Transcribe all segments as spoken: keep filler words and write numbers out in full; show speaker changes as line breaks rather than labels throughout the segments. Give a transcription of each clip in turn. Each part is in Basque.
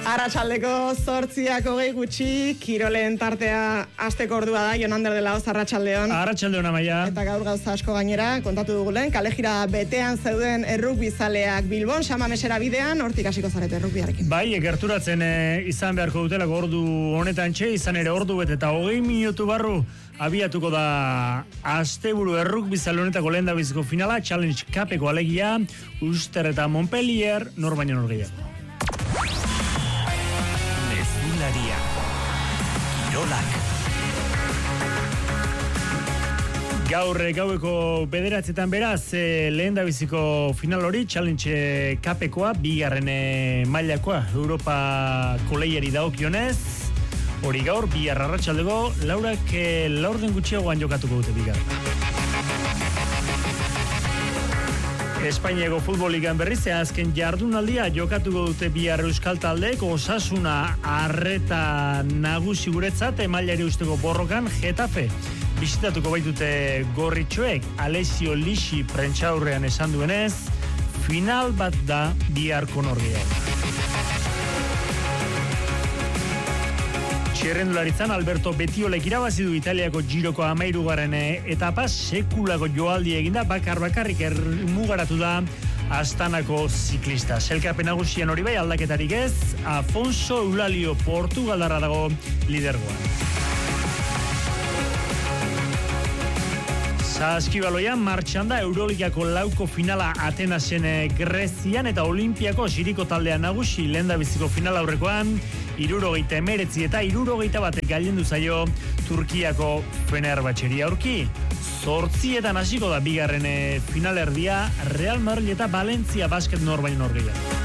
Arratsaldeko zortziak hogei gutxi, kirolen tartea asteko ordua da, Jon Ander de la Hoz, arratsaldeon.
Arratsaldeon Amaia.
Eta gaur gauza asko gainera, kontatu dugulen, kalejira betean zeuden errugbizaleak Bilbon, Samamesera bidean, hortik hasiko zarete errugbiarekin.
Bai, gerturatzen e, izan beharko dutelako ordu honetan txe, izan ere ordu bet eta hogei minutu barru abiatuko da asteburu errugbizale honetako lehendabiziko finala, Challenge Cupeko alegia, Ulster eta Montpellier, nor baino nor gehiago.
Mezularia. Kirolak.
Gaur gaueko bederatzetan beraz, eh, lehen da biziko final hori, Challenge Cupekoa, bigarren mailakoa, Europa koleiari dagokionez, hori gaur, bihar arratsaldeko, laurak eh, laurden gutxiagoan jokatuko dute bigarren. Espainiako futbolikan berriz, azken jardunaldia jokatuko dute bihar euskal taldeek, Osasuna arreta nagusi guretzat, mailari usteko borrokan, Getafe. Bisitatuko baitute gorritxoek, Alessio Lixi prentsaurrean esan duenez, final bat da biharko norgeak. Txirrendularitzan Alberto Betiolek irabazi du Italiako Giroko hamahirugarren etapa, sekulako joaldi eginda, bakar bakarrik ermugaratu da Astanako ziklista. Selkapen nagusian hori bai aldaketarik ez, Afonso Eulalio Portugaldarra dago lidergoan. Saskibaloian martxan da Euroligako lauko finala Atenasen Grezian eta Olimpiako Siriko taldea nagusi lehendabiziko final aurrekoan hirurogeita hemeretzi eta hirurogeita batek gailendu zaio Turkiako Fenerbahçeri aurki. Zortzietan hasiko da bigarren finalerdia Real Madrid eta Valencia basket nor baino nor gehiago.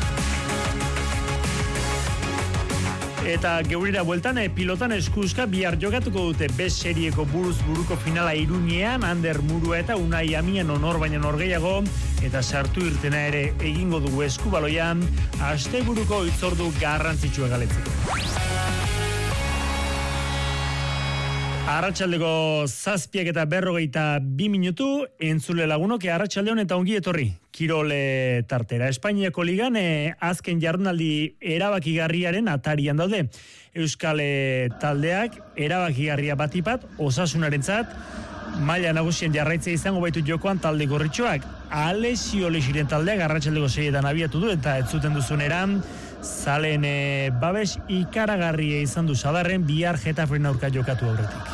Eta geurira bueltan, e, pilotan eskuzka bihar jokatuko dute B serieko buruz buruko finala Iruñean, Ander Murua eta Unai Amiano nor baina nor gehiago, eta sartu irtena ere egingo dugu eskubaloian, asteburuko hitzordu garrantzitsua galetzeko. Arratsaldeko zazpiak eta berrogeita bi minutu, entzule lagunok, arratsalde honen eta ongi etorri. Kirole tartera. Espainiako ligan eh, azken jardunaldi erabakigarriaren atarian daude. Euskal taldeak erabakigarria batipat, Osasunarentzat, maila nagusien jarraitzea izango baitu jokoan talde gorritxoak. Alessio Lixiren taldeak arratsaldeko seietan abiatu du eta ez zuten duzun eran, zalen e, babes ikaragarria izan du sadarren bihar Getaferen aurka jokatu aurretik.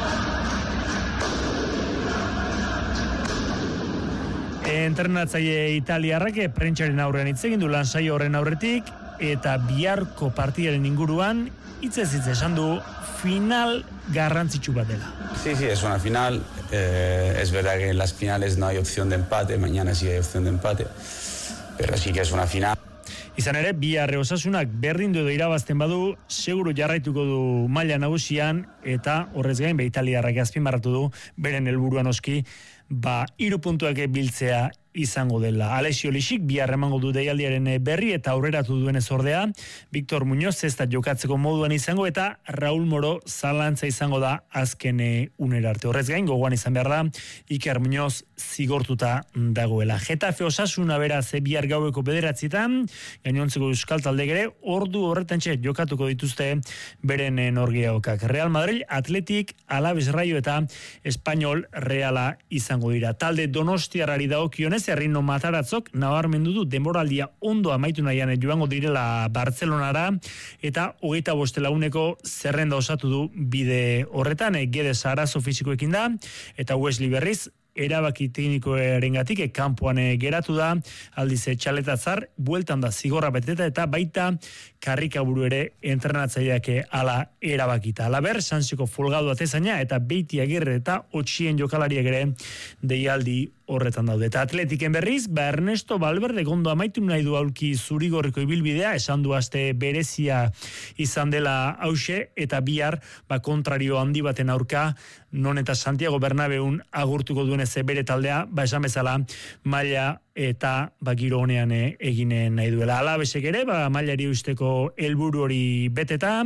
Entrenatzaile italiarrak prentsaren aurrean hitz egin du lan saio horren aurretik eta biharko partidaren inguruan hitzez hitz esan du final garrantzitsu bat dela.
Sí, sí, es una final. Eh, es verdad que en las finales no hay opción de empate, mañana sí hay opción de empate, pero sí que es una final.
Izan ere, bihar Osasunak berdindu edo irabazten badu, seguru jarraituko du maila nagusian, eta horrez gain, be italiarrak azpimarratu du, beren helburuan oski, ba, hiru puntuak biltzea izango dela. Alessio Lixik bihar emango du deialdiaren berri eta aurreratu duenez ordea, Victor Muñoz ez da jokatzeko moduan izango eta Raúl Moro zalantza izango da azken unera arte. Horrez gain, gogoan izan behar da, Iker Muñoz zigortuta dagoela. Getafe Osasuna beraz bihar gaueko bederatzietan, gainontzeko euskal talde ere, ordu horretan txe jokatuko dituzte beren norgeaokak. Real Madrid, Atletik, Alaves Rayo eta Español Reala izango dira. Talde Donostiarrari dagokionez, Errino Mataratzok nabarmendu du denboraldia ondo amaitu nahian joango direla Bartzelonara eta hogeita bost laguneko zerrenda osatu du bide horretan, Guedes arazo fisikoekin da eta Wesley berriz erabaki teknikoarengatik kanpoan geratu da, aldiz txaletatzar bueltan da zigorra beteta eta baita karrikaburu ere entrenatzaileak ala erabakita. Alaber, Sanziko folgadu atezaina eta Beiti Agirre eta Otxien jokalariak ere deialdi horretan daude. Eta Atletiken berriz, ba Ernesto Valverde gondo amaitu nahi du aulki zurigorriko ibilbidea, esan du aste berezia izan dela hause, eta bihar ba kontrario handi baten aurka, non eta Santiago Bernabeun agurtuko duenez bere taldea, ba esan bezala maila eta ba giro honean eginen nahi duela. Alabesek ere, ba mailari usteko helburu hori beteta,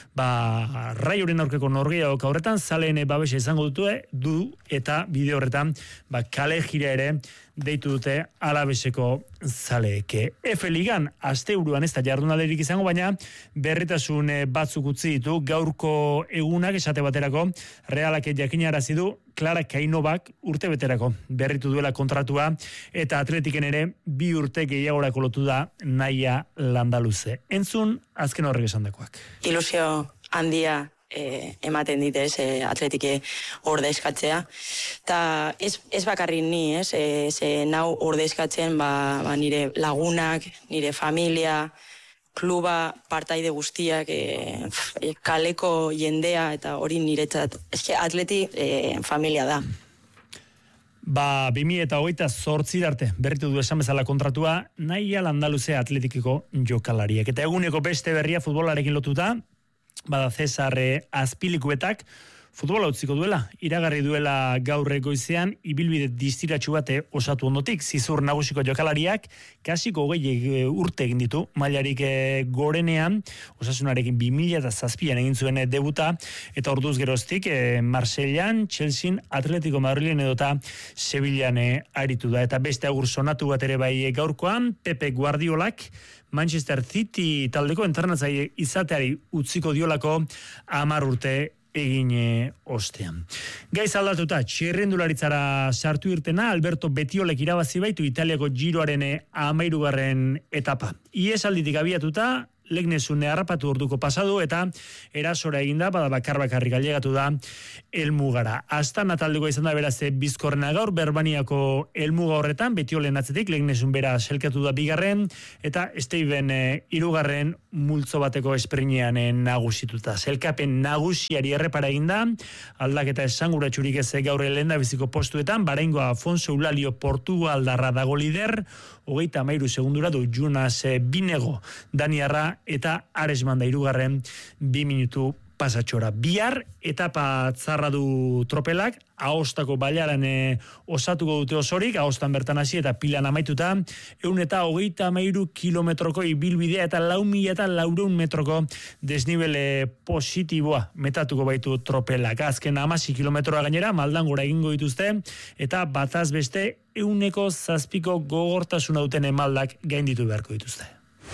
ba Raioren aurkeko norgeaok horretan, zaleen babesa izango dute, du eta bide horretan, ba kale gira ere deitu dute Alabeseko zaleeke. Efe Ligan asteburuan ez da jardunaldirik izango, baina berritasun batzuk utzi ditu gaurko egunak esate baterako Realak jakinarazi du Clara Kainobak urte beterako berritu duela kontratua eta Atletiken ere bi urte gehiagorako lotu da Naia Landaluze. Entzun azken horrek esandakoak.
Ilusio handia E, ematen dit ez, e, Atletike ordezkatzea. Ta ez, ez bakarrik ni, ez, e, ze nau ordezkatzen ba, ba nire lagunak, nire familia, kluba, partaide guztiak, e, e, kaleko jendea eta hori niretzat. Eske Atleti e, familia da.
Ba, bi mila hogeita zortzi arte berritu du esan bezala kontratua Naia Landaluze Atletikeko jokalariak. Eta eguneko beste berria futbolarekin lotuta, bada Cesar Azpilikuetak futbola utziko duela, iragarri duela gaur goizean ibilbide distiratsu bate osatu ondotik, Zizur nagusiko jokalariak kasiko hogei urte egin ditu, mailarik gorenean, osasunarekin bi mila zazpian egin zuen debuta, eta orduz geroztik Marseillan, Chelsea, Atletico Madrilen edota Sevillan aritu da, eta beste agur sonatu bat ere bai gaurkoan, Pepe Guardiolak, Manchester City taldeko entrenatzaile izateari utziko diolako hamar urte egin ostean. Gaiz aldatuta, txirrendularitzara sartu irtena, Alberto Betiolek irabazi baitu Italiako Giroaren hamairugarren etapa. Iesalditik abiatuta, Legnesune harrapatu orduko pasadu eta erasora eginda, bada bakar bakarrik ailegatu da helmugara. Astana taldeko izan da beraz bizkorrena gaur, Berbaniako helmuga horretan, Betiolen atzetik, Legnesun bera selkatu da bigarren, eta Steven hirugarren multzo bateko esprinean nagusituta. Selkapen nagusiari errepara eginda, aldaketa esanguratsurik ez gaur lehenda biziko postuetan, Barengo Afonso Eulalio Portugaldarra dago lider, hogeita hamairu segundura du Jonas Binego Daniarra eta Aresmanda hirugarren bi minutu pasatxora. Bihar etapa tzarra du tropelak, Aostako bailaran e, osatuko dute osorik, Aostan bertan hasi eta pilan amaituta, eun eta hogeita hamairu kilometroko ibilbidea eta lau mila eta laureun metroko desnibele positiboa metatuko baitu tropelak. Azken amasi kilometroa gainera, maldan gora egingo dituzte, eta bataz beste euneko zazpiko gogortasuna duten emaldak gainditu beharko dituzte.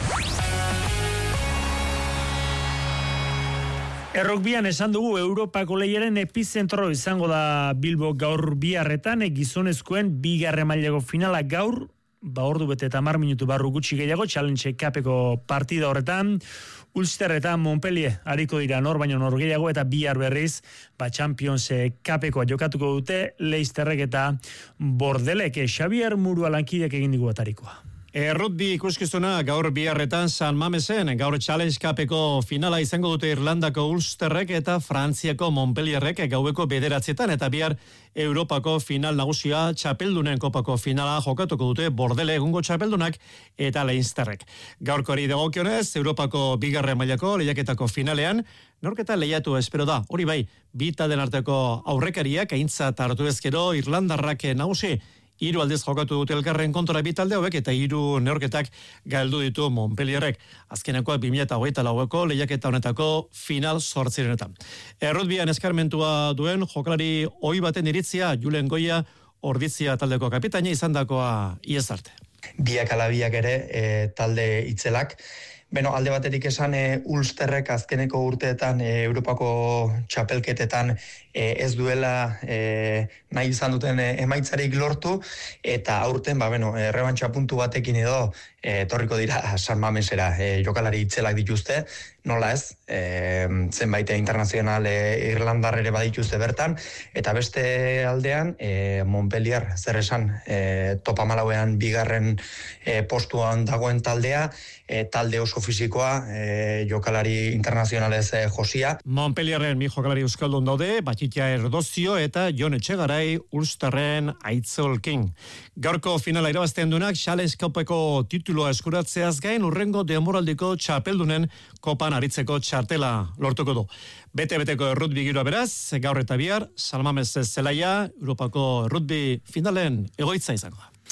Errokbian esan dugu Europako lehiaren epizentro izango da Bilbo gaur biharretan, gizonezkoen bigarren mailako finala gaur, ba ordu bete eta hamar minutu barru gutxi gehiago, Challenge Cupeko partida horretan, Ulster eta Montpellier hariko dira nor baino nor gehiago eta bihar berriz ba Champions Cupekoa jokatuko dute Leisterrek eta Bordelek. Xavier Murua lankideak egin digu atarikoa.
Errutbi ikuskizuna gaur biharretan San Mamesen, gaur Challenge Cupeko finala izango dute Irlandako Ulsterrek eta Frantziako Montpellierrek gaueko bederatzietan, eta bihar Europako final nagusia txapeldunen kopako finala jokatuko dute Bordele egungo txapeldunak eta Leinsterrek. Gaurkoari dagokionez, Europako bigarren mailako lehiaketako finalean, norketa lehiatu espero da, hori bai, bi taldeen arteko aurrekariak aintzat hartu ezkero Irlandarrak nagusi, hiru aldez jokatu dute elkarren kontra bi talde hauek eta hiru neorketak galdu ditu Montpellierrek. Azkenekoa bi mila hogeita laueko lehiaketa honetako final zortzirenetan. Errutbian eskarmentua duen jokalari ohi baten iritzia Julen Goia Orditzia taldeko kapitaina izandakoa iaz arte.
Biak ala biak ere e, talde itzelak. Beno, alde batetik esan e, Ulsterrek azkeneko urteetan e, Europako txapelketetan e, ez duela e, nahi izan duten e, emaitzarik lortu, eta aurten, ba, beno, e, rebantxa puntu batekin edo e, torriko dira San Mamesera, e, jokalari itzelak dituzte, nola ez, e, zenbait internazional e, Irlandar ere badituzte bertan, eta beste aldean e, Montpellier, zer esan, e, topa malauean bigarren e, postuan dagoen taldea, e, talde oso fisikoa, e, jokalari internazionalez e, josia.
Montpellierren mi jokalari euskaldun daude, Batxitia Erdozio eta Jon Etxegarai Ulsterren Aitzolkin. Gaurko finala irabazten duenak Challenge Cupeko tituloa eskuratzeaz gain urrengo denboraldiko txapeldunen kopan aritzeko txartela lortuko du. Bete-beteko errutbi giroa beraz, gaur eta bihar, San Mamés zelaia, Europako errutbi finalen egoitza izango da.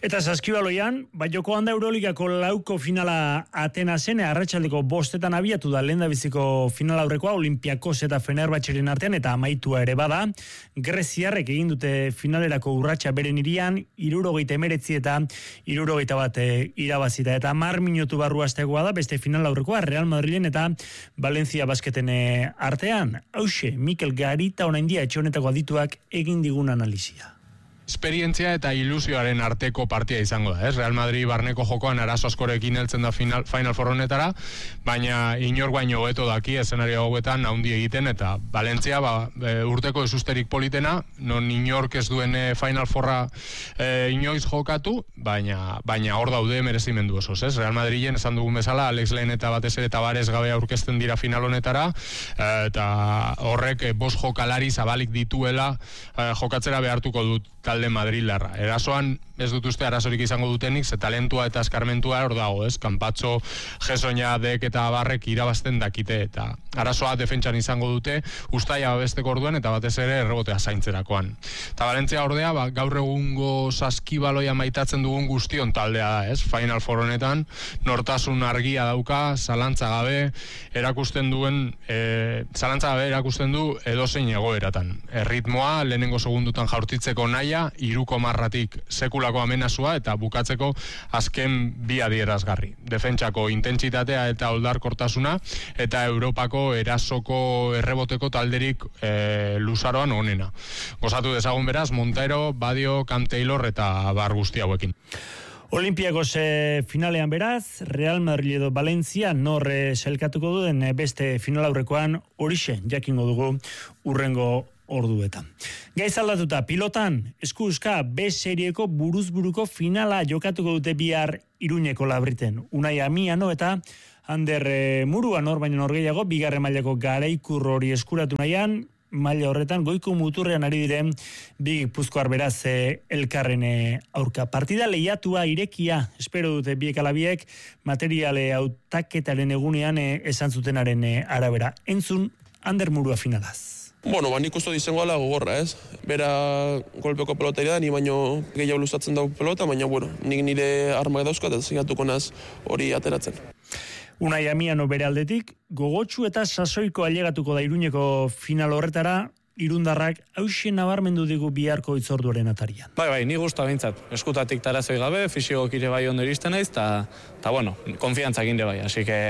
Eta saskibaloian, ba joko handa Euroligako lauko finala Atenasen, arratsaldeko bostetan abiatu da lehendabiziko final aurrekoa Olympiakos eta Fenerbahçeren artean eta amaitua ere bada. Greziarrek egin dute finalerako urratsa beren hirian, hirurogeita hemeretzi eta hirurogeita bat irabazita. Eta hamar minutu barru hastegoa da beste final aurrekoa Real Madrilen eta Valencia Basketen artean. Hauxe, Mikel Garita onaindia etxe honetako adituak egin digun analizia.
Esperientzia eta ilusioaren arteko partia izango da, ez? Real Madrid barneko jokoan arazo askorekin heltzen da final, Final Four honetara, baina inor baino hobeto daki eszenario hauetan haundi egiten, eta Valencia ba, urteko esusterik politena, non inork ez duen Final Fourra e, inoiz jokatu, baina baina hor daude merezimendu osoz, ez? Real Madrilen esan dugun bezala, Alex Len eta batez ere Tavares gabe aurkezten dira final honetara, eta horrek bost jokalari zabalik dituela e, jokatzera behartuko dut talde Madrilarra. Erasoan ez dut uste arazorik izango dutenik, ze talentua eta eskarmentua hor dago, ez? Kanpatxo, Gesoña, Dek eta Barrek irabazten dakite, eta arazoa defentsan izango dute, ustaia babesteko orduan eta batez ere errebotea zaintzerakoan. Eta Valentzia ordea, ba, gaur egungo saskibaloia maitatzen dugun guztion taldea da, ez? Final Four honetan, nortasun argia dauka, zalantza gabe, erakusten duen, e, zalantza gabe erakusten du edozein egoeratan. Erritmoa, lehenengo segundutan jaurtitzeko naia, iruko marratik sekulako amenazua eta bukatzeko azken bi adierazgarri. Defentsako intentsitatea eta oldarkortasuna eta Europako erasoko erreboteko talderik e, luzaroan onena. Gozatu dezagun beraz, Montero, Badio, Cam Taylor eta bar guzti hauekin.
Olimpiakos e, finalean beraz, Real Madrid edo Valencia norre selkatuko duen beste final aurrekoan horixe jakingo dugu urrengo orduetan. Gaiz aldatuta, pilotan, eskuska B serieko buruzburuko finala jokatuko dute bihar Iruñeko Labriten. Unai Amiano eta Ander e, Murua nor baino norgehiago, bigarren mailako garaikur hori eskuratu nahian, maila horretan goiko muturrean ari diren bi gipuzkoar beraz e, elkarren e, aurka. Partida lehiatua irekia, espero dute biek alabiek, materiale hautaketaren egunean e, esan zutenaren e, arabera. Entzun, Ander Murua finalaz.
Bueno, ba, nik uste izango ala gogorra, ez? Bera golpeko pelotaria da, ni baino gehiago luzatzen dago pelota, baina, bueno, nik nire armak dauzkat, eta zingatuko naz hori ateratzen.
Unai Amiano bere aldetik, gogotsu eta sasoiko ailegatuko da Iruñeko final horretara, irundarrak hauxe nabarmendu digu biharko itzorduaren atarian.
Bai, bai, ni gustu abintzat. Eskutatik tarazoi gabe, fisiogok ire bai ondo iristen naiz, eta, eta bueno, konfiantzak inde bai, así que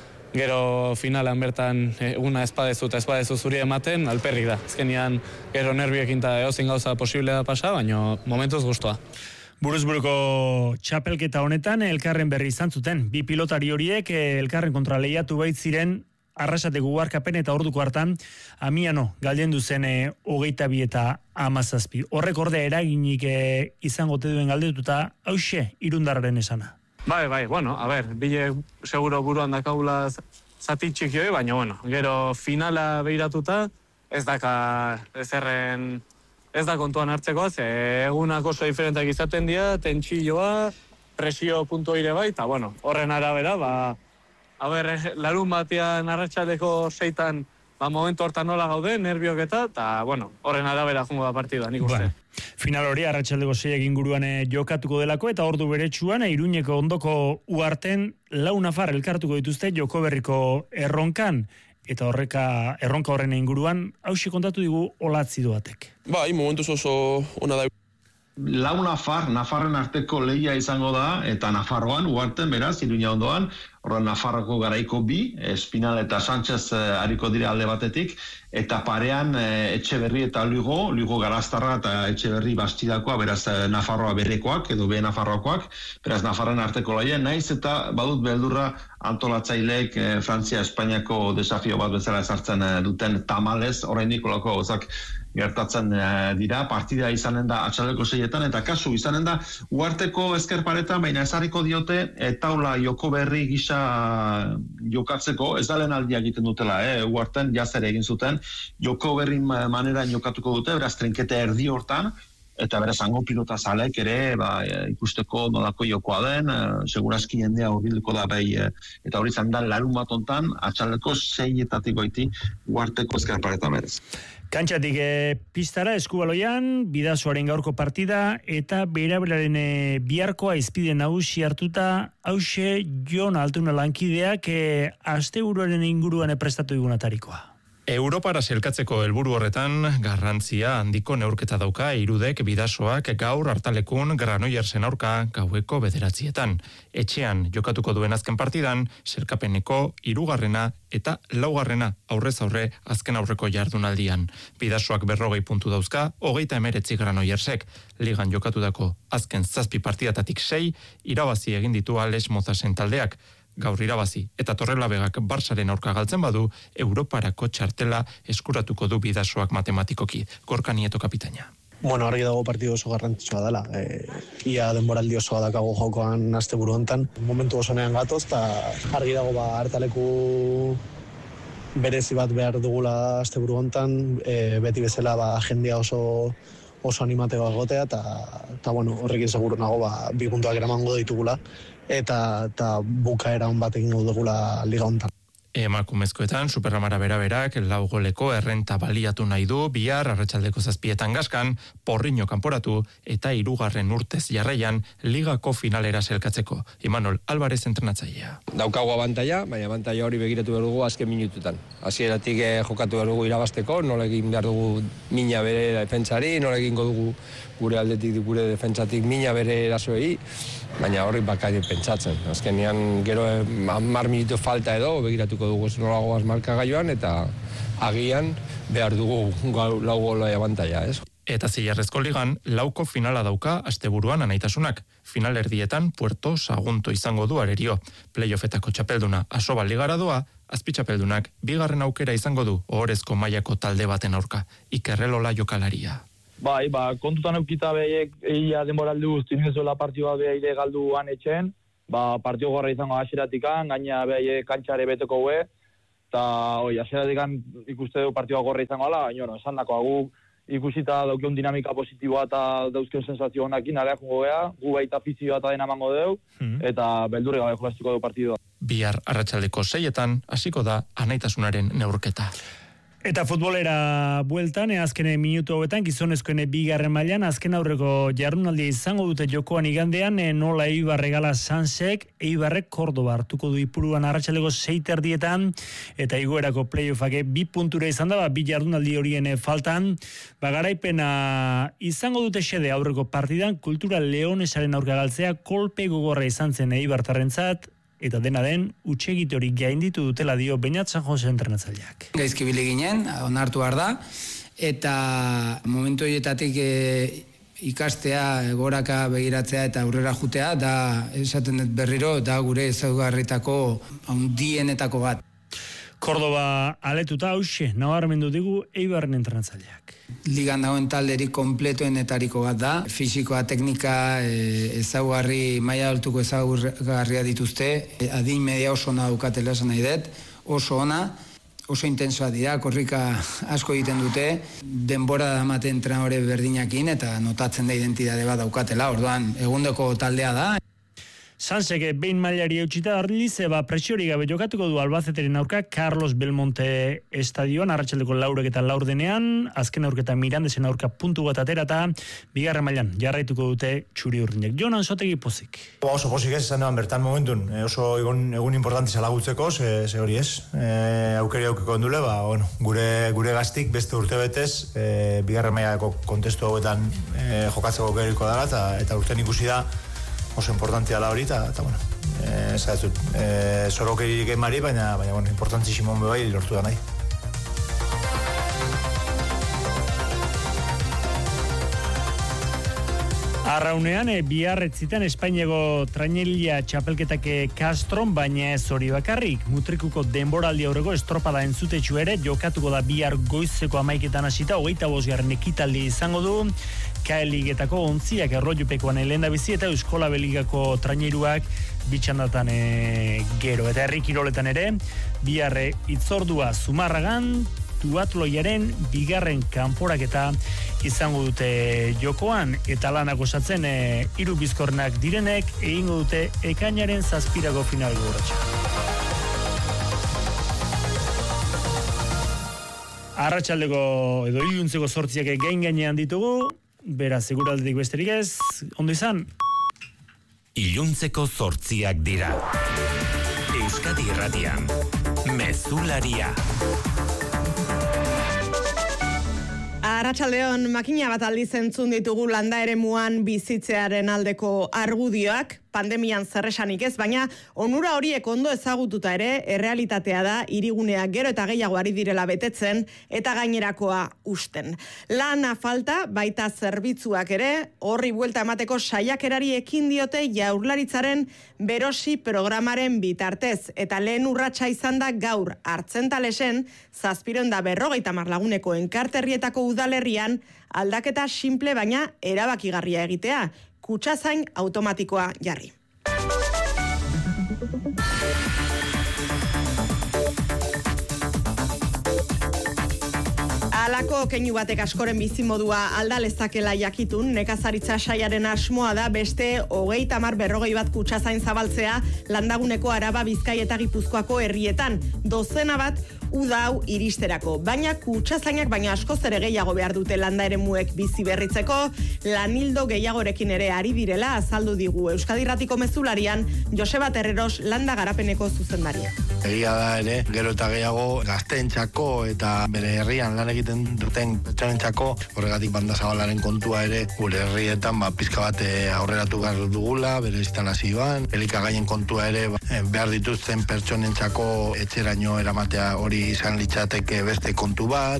gero finalan bertan eguna espadezu eta espadezu zuri ematen, alperrik da. Ezkenian gero nerbioekin eta eozin gauza posible da pasa, baina momentuz guztua.
Buruzburuko txapelketa honetan elkarren berri izan zuten. Bi pilotari horiek elkarren kontra lehiatu bait ziren Arrasate guarkapen eta orduko hartan Amiano galdendu zen e, hogeita bi eta hamazazpi. Horrek orde eraginik e, izango te duen galdetuta hauxe irundarraren esana.
Bai, bai, bueno, a ber, bile seguro buruan dakaula zati txikioi, baina, bueno, gero finala behiratuta, ez daka, ez erren, ez da kontuan hartzeko, ze egunak oso diferentak izaten dira, tentsilloa, presio puntu ire bai, eta, bueno, horren arabera, ba, a ber, larun batean arratsaldeko seitan, ba, momentu hortan nola gaude, nerviok eta, eta, bueno, horren arabera jungo da partida, nik uste.
Bueno. Final hori arratsaldeko seiak inguruan e, jokatuko delako eta ordu beretsuan e, Iruñeko ondoko uarten lau nafar elkartuko dituzte joko berriko erronkan eta horreka erronka horren inguruan hausi kontatu digu Olatzi Duatek.
Bai, momentuz oso ona da.
Lau nafar, nafarren arteko lehia izango da, eta Nafarroan, uarten, beraz, Iruña ondoan, horren Nafarroko garaiko bi, Espinal eta Sánchez eh, ariko dira alde batetik, eta parean eh, Etxeberri eta Lugo, Lugo Garaztarra eta Etxeberri Bastidakoa, beraz eh, Nafarroa berrekoak, edo be Nafarroakoak, beraz Nafarren arteko lehia, naiz eta badut beldurra antolatzaileek eh, Frantzia Espainiako desafio bat bezala esartzen eh, duten tamalez, oraindik olako gauzak gertatzen uh, dira, partida izanen da atxaldeko seietan, eta kasu izanen da uarteko ezkerparetan, baina ezarriko diote e, taula joko berri gisa jokatzeko, ez da lehen aldia egiten dutela, eh? Uarten jazere egin zuten, joko berri maneran jokatuko dute, beraz trinkete erdi hortan, eta beraz hango pilota zalek ere ba, ikusteko nolako jokoa den, segurazki jendea horbilduko da bai, eta hori izan da larun bat ontan, atxaldeko seietatik goiti guarteko ezker paretan berez.
Kantxatik e, pistara eskubaloian, Bidasoaren gaurko partida eta Beirabelaren e, biharkoa izpide nagusi hartuta, hause Jon Altuna lankideak e, asteburuaren inguruan prestatu igunatarikoa.
Europara selkatzeko helburu horretan garrantzia handiko neurketa dauka Irudek Bidasoak gaur hartalekun Granoillersen aurka gaueko bederatzietan. Etxean jokatuko duen azken partidan, selkapeneko hirugarrena eta laugarrena aurrez aurre azken aurreko jardunaldian. Bidasoak berrogei puntu dauzka, hogeita emeretzi Granoillersek. Ligan jokatutako azken zazpi partidatatik sei, irabazi egin ditu Ales Mozasen taldeak. Gaur irabazi eta Torrelavegak Barsaren aurka galtzen badu, Europarako txartela eskuratuko du Bidasoak matematikoki. Gorka Nieto kapitaina.
Bueno, argi dago partidu oso garrantzitsua dela. E, ia denboraldi osoa dakago jokoan asteburu hontan. Momentu osonean gatoz, eta argi dago ba hartaleku berezi bat behar dugula asteburu hontan, e, beti bezala ba jendea oso oso animateko egotea, eta eta bueno, horrekin seguru nago ba bi puntuak eramango ditugula. eta eta bukaera on bat egingo dugula liga hontan.
Emakumezkoetan Superramara beraberak lau goleko errenta baliatu nahi du, bihar arratsaldeko zazpietan gaskan, Porriño kanporatu eta hirugarren urtez jarraian ligako finalera selkatzeko. Imanol Alvarez entrenatzailea.
Daukagu abantaila, baina abantaila hori begiratu behar dugu azken minututan. Hasieratik eh, jokatu behar dugu irabasteko, nola egin behar dugu mina bere defentsari, nola egingo dugu gure aldetik gure defentsatik mina bere erasoei, baina horri bakari pentsatzen. Azkenean gero hamar minutu falta edo begiratuko dugu nolagoaz markagailuan eta agian behar dugu lau gola abantaila, ez?
Eta Zilarrezko ligan lauko finala dauka asteburuan anaitasunak. Finalerdietan Puerto Sagunto izango du arerio. Playoffetako txapelduna Asoba ligara doa, azpitxapeldunak bigarren aukera izango du ohorezko mailako talde baten aurka. Ikerrelola jokalaria.
Bai, ba, kontutan eukita behiek egia denboraldi guzti nizuela partioa behaide galdu etxen, ba, partio gorra izango asiratikan, gaina behiek kantxare beteko hue, eta oi, asiratikan ikuste du partioa gorra izango ala, baina, no, esan dako, gu ikusita daukeun dinamika positiboa eta dauzkeun sensazio honakin, alea jungo geha, gu baita fizioa eta dena mango deu, mm. eta beldurri gabe jolastiko du partidua.
Bihar arratsaldeko seietan hasiko da anaitasunaren neurketa.
Eta futbolera bueltan, azkene minutu hauetan, gizonezkoen bigarren mailan, azken aurreko jardunaldia izango dute jokoan igandean, nola Eibar regala Sansek, Eibarrek Kordoba hartuko du Ipuruan arratsaleko sei terdietan, eta igoerako playoffak bi puntura izan da, bi jardunaldi horien faltan, bagaraipena izango dute xede aurreko partidan, Kultura Leonesaren aurka galtzea, kolpe gogorra izan zen Eibartarrentzat, eta dena den, utxegite hori gainditu dutela dio Beñat San Jose entrenatzaileak.
Gaizki bile ginen, onartu behar da, eta momentu horietatik e, ikastea, goraka begiratzea eta aurrera jutea, da esaten dut berriro, da gure ezaugarritako handienetako bat.
Kordoba aletuta hause, nabarmendu digu Eibarren entrenatzaileak.
Ligan dagoen talderik konpletoenetariko bat da. Fisikoa, teknika, e, ezaugarri, maila altuko ezaugarria dituzte. E, adin media oso ona daukatela esan nahi dut. Oso ona, oso intensoa dira, korrika asko egiten dute. Denbora da ematen entrenadore berdinakin eta notatzen da identitate bat daukatela. Orduan, egundeko taldea da.
Sansek behin mailari eutxita Arlize ba presiori gabe jokatuko du Albazeteren aurka Carlos Belmonte estadioan arratsaldeko laurek eta laurdenean, azken aurketa Mirandesen aurka puntu bat aterata, bigarren mailan jarraituko dute txuri urdinek. Jonan Sotegi pozik.
Ba, oso pozik ez, esan eban bertan momentun, e, oso egun, egun importanti zalagutzeko, ze, ze hori ez, e, aukeri aukeko ondule, ba, bueno, gure, gure gaztik beste urte betez, e, bigarren mailako kontestu hauetan e, jokatzeko aukeriko dara, eta, eta urten ikusi da, oso importantia da hori, eta, bueno, ez da ez dut, e, zorokeririk emari, baina, baina, bueno, importantzisimo bai lortu da nahi.
Arraunean, e, biarretzitan Espainiako trainelia txapelketake Castron, baina ez hori bakarrik. Mutrikuko denboraldi aurreko estropada entzutetxu ere, jokatuko da bihar goizeko amaiketan hasita, hogeita bosgarren ekitaldi izango du, K Ligetako ontziak erroiupekoan elenda bizi eta Euskola Beligako traineruak bitxandatan e, gero. Eta herri kiroletan ere, biharre itzordua Zumarragan, duatloiaren bigarren kanporaketa izango dute jokoan, eta lanak osatzen e, hiru bizkornak direnek egingo dute ekainaren zazpirago final gogorratxa. Arratsaldeko edo iluntzeko zortziak gain gainean ditugu, beraz, seguraldetik besterik ez, ondo izan?
Iluntzeko zortziak dira. Euskadi Irratian, Mezularia.
Arratsaldeon, makina bat aldiz entzun ditugu landa eremuan bizitzearen aldeko argudioak, pandemian zerresanik ez, baina onura horiek ondo ezagututa ere, errealitatea da hiriguneak gero eta gehiago ari direla betetzen eta gainerakoa usten. Lana falta, baita zerbitzuak ere, horri buelta emateko saiakerari ekin diote Jaurlaritzaren berosi programaren bitartez, eta lehen urratsa izan da gaur Hartzentalesen zazpiron da berrogeita hamar laguneko enkarterrietako udalerrian aldaketa simple baina erabakigarria egitea, kutxazain automatikoa jarri. Alako keinu batek askoren bizimodua alda lezakela jakitun, nekazaritza saiaren asmoa da beste hogeita hamar berrogei bat kutxazain zabaltzea landaguneko Araba, Bizkai eta Gipuzkoako herrietan, dozena bat uda hau iristerako, baina kutsazainak baina askoz ere gehiago behar dute landa eremuek bizi berritzeko, lanildo gehiagorekin ere ari direla azaldu digu Euskadi Irratiko Mezularian Joseba Terreros landa garapeneko zuzendaria.
Egia da ere, gero eta gehiago gazteentzako eta bere herrian lan egiten duten pertsonentzako, horregatik banda zabalaren kontua ere gure herrietan ba, pizka bat aurreratu behar dugula, bere instalazioan, elikagaien kontua ere behar dituzten pertsonentzako etxeraino eramatea hori izan litzateke beste kontu bat.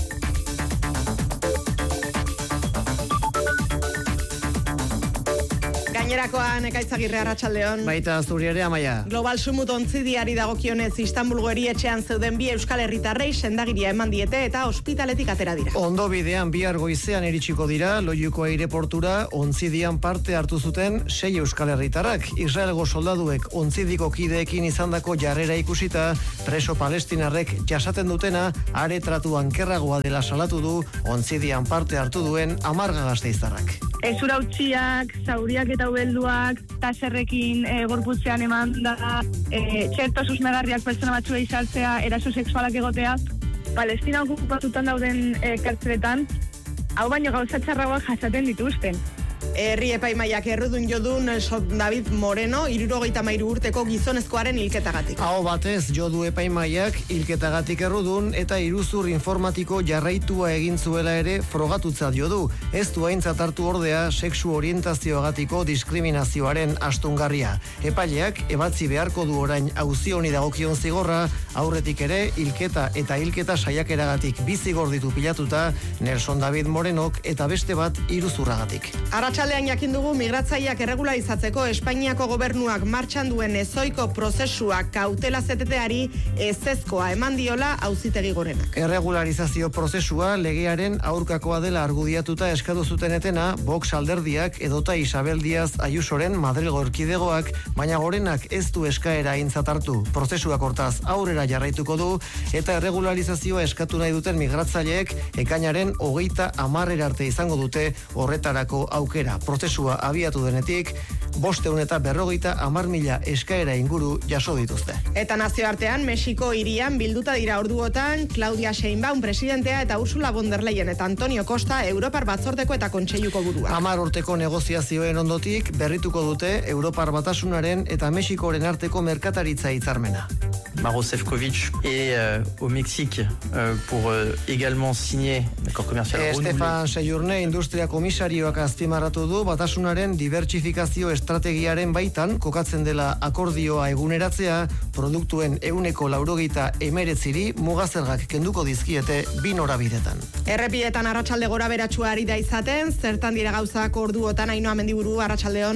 Gainerakoan Ekaitzagirre arratsaldeon.
Baita zuri ere Amaia.
Global Sumut ontzidiari dagokionez Istanbulgo erietxean zeuden bi euskal herritarrei sendagiria eman diete eta ospitaletik atera dira.
Ondo bidean bihar goizean iritsiko dira Loiuko aireportura ontzidian parte hartu zuten sei euskal herritarrak. Israelgo soldaduek ontzidiko kideekin izandako jarrera ikusita, preso palestinarrek jasaten dutena are tratu ankerragoa dela salatu du ontzidian parte hartu duen amarga gasteiztarrak.
Ezurautziak, zauriak eta ubelduak, taserrekin e, gorputzean eman da, e, txerto susmegarriak pertsona batzuei saltzea, eraso sexualak egotea, Palestina okupatutan dauden e, kartzeletan, hau baino gauzatxarragoak jasaten dituzten.
Herri epaimaiak errudun jodu Nelson David Moreno, hirurogeita hamairu urteko gizonezkoaren hilketagatik.
Aho batez jodu epaimaiak hilketagatik errudun eta iruzur informatiko jarraitua egin zuela ere frogatutzat jodu. Ez du aintzat hartu ordea sexu orientazioagatiko diskriminazioaren astungarria. Epaileak ebatzi beharko du orain auzi honi dagokion zigorra, aurretik ere hilketa eta hilketa saiakeragatik bizigor ditu pilatuta Nelson David Morenok eta beste bat iruzurragatik.
Arratsaldean jakin dugu migratzaileak erregularizatzeko Espainiako gobernuak martxan duen ezoiko prozesua kautela zeteteari ezezkoa eman diola auzitegi gorenak.
Erregularizazio prozesua legearen aurkakoa dela argudiatuta eskatu zuten etena Vox alderdiak edota Isabel Díaz Ayusoren Madrilgo erkidegoak, baina gorenak ez du eskaera aintzat hartu. Prozesuak hortaz aurrera jarraituko du eta erregularizazioa eskatu nahi duten migratzaileek ekainaren hogeita hamarrera arte izango dute horretarako aukera. Prozesua abiatu denetik, bosteun eta berrogeita hamar mila eskaera inguru jaso dituzte.
Eta nazioartean, Mexiko hirian bilduta dira orduotan, Claudia Sheinbaum presidentea eta Ursula von der Leyen eta Antonio Costa Europar Batzordeko eta Kontseiluko burua.
Hamar urteko negoziazioen ondotik berrituko dute Europar Batasunaren eta Mexikoren arteko merkataritza hitzarmena.
Maro Sefcovic est euh, au Mexique euh, pour euh, également signer l'accord commercial renouvelé.
Estefan Seyurne industria komisarioak azpimarratu du Batasunaren dibertsifikazio estrategiaren baitan kokatzen dela akordioa eguneratzea, produktuen ehuneko laurogeita hemeretziri mugazergak kenduko dizkiete bi norabidetan.
Errepidetan arratsalde gora beratsua ari da izaten, zertan dira gauzak orduotan Ainhoa Mendiburu, arratsaldeon.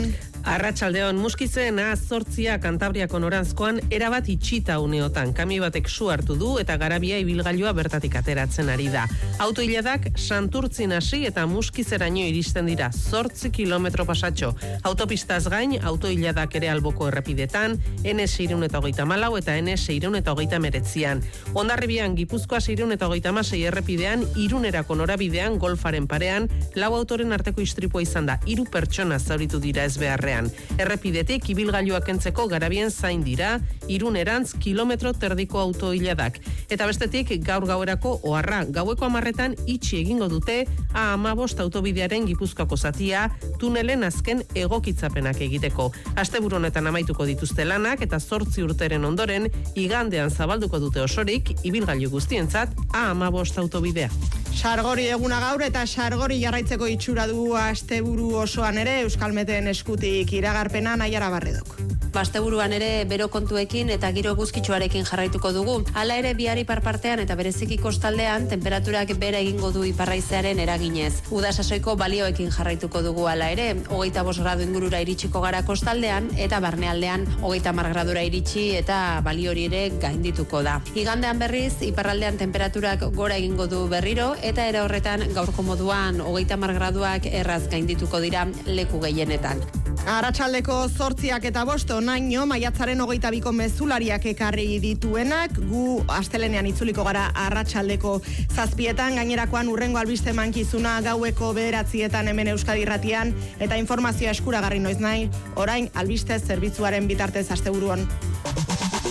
Arratsaldeon, Muskizen A zortzia Kantabriako noranzkoan erabat itxita uneotan. Kami batek su hartu du eta garabia ibilgailua bertatik ateratzen ari da. Autoiladak Santurtzin hasi eta Muskizeraino iristen dira, zortzi kilometro pasatxo. Autopistaz gain, autoiladak ere alboko errepidetan, N S seiehun eta hogeita hamalau eta N S seiehun eta hogeita hemeretzian. Hondarribian, Gipuzkoa seiehun eta hogeita hamasei errepidean, Irunerako norabidean, Golfaren parean, lau autoren arteko istripua izan da, hiru pertsona zauritu dira ez beharrean. Errepidetik ibilgailuak kentzeko garabien zain dira, Irunerantz kilometro terdiko autoiladak. Eta bestetik gaur gauerako oharra, gaueko hamarretan itxi egingo dute A hamabost autobidearen Gipuzkoako zatia, tunelen azken egokitzapenak egiteko. Asteburu honetan amaituko dituzte lanak eta zortzi urteren ondoren igandean zabalduko dute osorik ibilgailu guztientzat A hamabost autobidea.
Sargori eguna gaur eta sargori jarraitzeko itxura du asteburu osoan ere Euskalmeten eskutik iragarpena Naiara Barredok.
Asteburuan ere bero kontuekin eta giro eguzkitsuarekin jarraituko dugu. Hala ere bihar iparpartean eta bereziki kostaldean tenperaturak bera egingo du iparraizearen eraginez. Uda sasoiko balioekin jarraituko dugu hala ere, hogeita bost gradu ingurura iritsiko gara kostaldean eta barnealdean hogeita hamar gradura iritsi eta balio hori ere gaindituko da. Igandean berriz iparraldean tenperaturak gora egingo du berriro eta ere horretan gaurko moduan hogeita hamar graduak erraz gaindituko dira leku gehienetan.
Arratsaldeko zortziak eta bosto naino maiatzaren hogeita biko mezulariak ekarri dituenak, gu astelenean itzuliko gara arratsaldeko zazpietan, gainerakoan urrengo albiste mankizuna gaueko bederatzietan hemen Euskadi Irratian eta informazioa eskuragarri noiz nahi, orain albiste zerbitzuaren bitartez asteburuan.